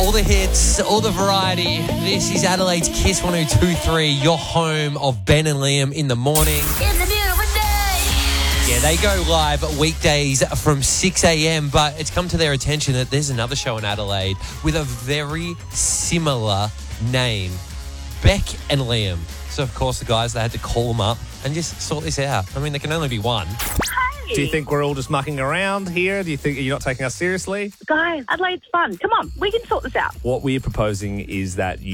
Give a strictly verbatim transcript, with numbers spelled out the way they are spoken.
all the hits, all the variety. This is Adelaide's Kiss one oh two point three, your home of Ben and Liam in the morning. It's a beautiful day. Yeah, they go live weekdays from six a.m, but it's come to their attention that there's another show in Adelaide with a very similar name, Beck and Liam. So, of course, the guys, they had to call them up and just sort this out. I mean, there can only be one. Do you think we're all just mucking around here? Do you think you're not taking us seriously? Guys, Adelaide's fun. Come on, we can sort this out. What we're proposing is that